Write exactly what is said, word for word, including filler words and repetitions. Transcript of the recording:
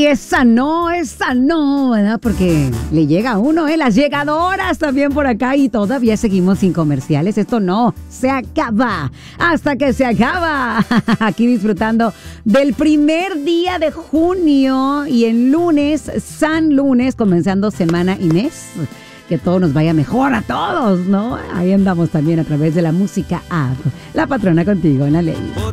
Y esa no, esa no, ¿verdad? Porque le llega a uno, ¿eh? Las llegadoras también por acá y todavía seguimos sin comerciales. Esto no se acaba hasta que se acaba. Aquí disfrutando del primer día de junio y el lunes, San Lunes, comenzando semana Inés. Que todo nos vaya mejor a todos, ¿no? Ahí andamos también a través de la música app. La patrona contigo, en la ley.